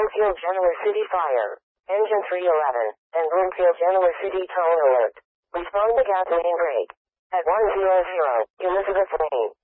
Bloomfield Genoa City Fire. Engine 311, and Bloomfield Genoa City Tone Alert. Respond to gasoline break. At 100 Elizabeth Lane.